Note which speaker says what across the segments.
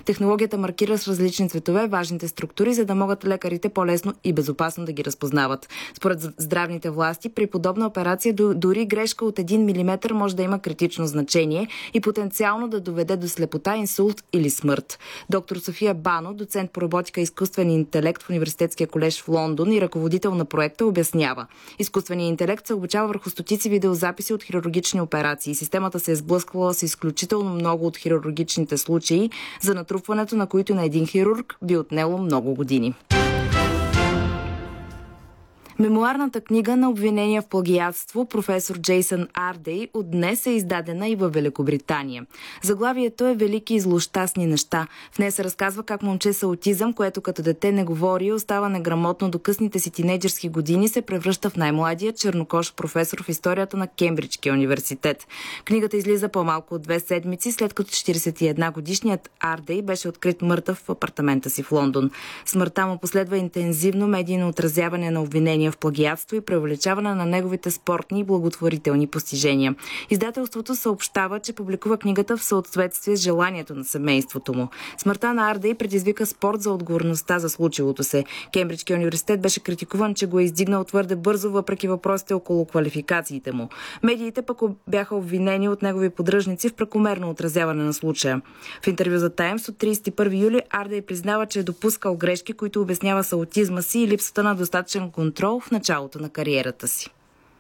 Speaker 1: Технологията маркира с различни цветове важните структури, за да могат лекарите по-лесно и безопасно да ги разпознават. Според здравните власти, при подобна операция дори грешка от 1 мм може да има критично значение и потенциално да доведе до слепота, инсулт или смърт. Доктор София Бано, доцент по роботика и изкуствен интелект в Университетския колеж в Лондон и ръководител на проекта, обяснява. Изкуственият интелект се обучава върху стотици видеозаписи от хирургични операции. Системата се е сблъсквала с изключително много от хирургичните случаи, за натрупването на които на един хирург би отнело много години. Мемоарната книга на обвинения в плагиатство професор Джейсън Ардей от днес е издадена и във Великобритания. Заглавието е "Велики и злощастни неща". В нея се разказва как момче с аутизъм, което като дете не говори и остава неграмотно до късните си тинейджърски години, се превръща в най-младия чернокож професор в историята на Кембриджския университет. Книгата излиза по-малко от 2 седмици, след като 41-годишният Ардей беше открит мъртъв в апартамента си в Лондон. Смъртта му последва интензивно медийно отразяване на обвинения в плагиатство и преувеличаване на неговите спортни и благотворителни постижения. Издателството съобщава, че публикува книгата в съответствие с желанието на семейството му. Смъртта на Ардей предизвика спор за отговорността за случилото се. Кембриджския университет беше критикуван, че го е издигнал твърде бързо, въпреки въпросите около квалификациите му. Медиите пък бяха обвинени от негови поддръжници в прекомерно отразяване на случая. В интервю за Таймс от 31 юли Ардей признава, че е допускал грешки, които обяснява с аутизма си и липсата на достатъчен контрол в началото на кариерата си.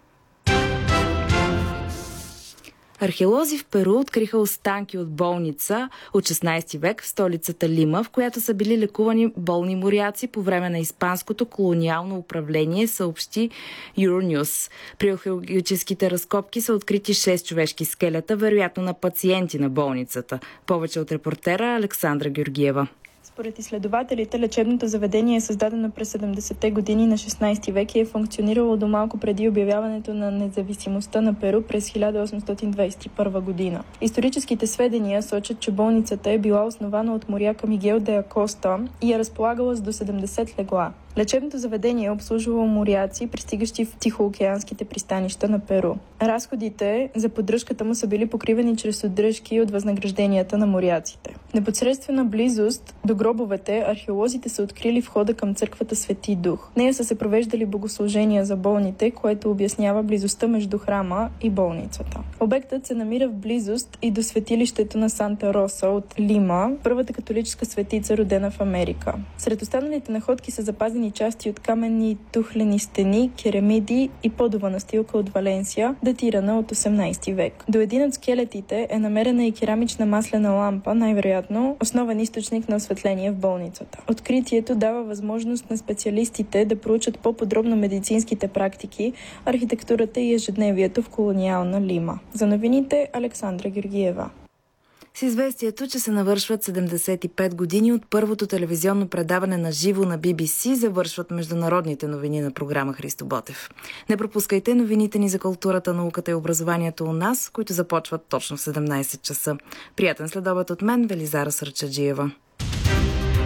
Speaker 1: Археолози в Перу откриха останки от болница от 16 век в столицата Лима, в която са били лекувани болни моряци по време на испанското колониално управление, съобщи Euronews. При археологическите разкопки са открити 6 човешки скелета, вероятно на пациенти на болницата. Повече от репортера Александра Георгиева.
Speaker 2: Според изследователите, лечебното заведение е създадено през 70-те години на 16 век и е функционирало до малко преди обявяването на независимостта на Перу през 1821 година. Историческите сведения сочат, че болницата е била основана от моряка Мигел де Акоста и е разполагала с до 70 легла. Лечебното заведение е обслужвало моряци, пристигащи в тихоокеанските пристанища на Перу. Разходите за поддръжката му са били покривани чрез отдръжки от възнагражденията на моряците. В непосредствена близост до гробовете археолозите са открили входа към църквата Свети Дух. В нея са се провеждали богослужения за болните, което обяснява близостта между храма и болницата. Обектът се намира в близост и до светилището на Санта Роса от Лима, първата католическа светица, родена в Америка. Сред останалите находки са запазени части от каменни тухлени стени, керамиди и подова настилка от Валенсия, датирана от 18 век. До един от скелетите е намерена и керамична маслена лампа, най-вероятно основен източник на осветление в болницата. Откритието дава възможност на специалистите да проучат по-подробно медицинските практики, архитектурата и ежедневието в колониална Лима. За новините Александра Георгиева.
Speaker 1: С известието, че се навършват 75 години от първото телевизионно предаване на живо на BBC, завършват международните новини на програма Христо Ботев. Не пропускайте новините ни за културата, науката и образованието у нас, които започват точно в 17 часа. Приятен следобед от мен, Велизара Сърчаджиева.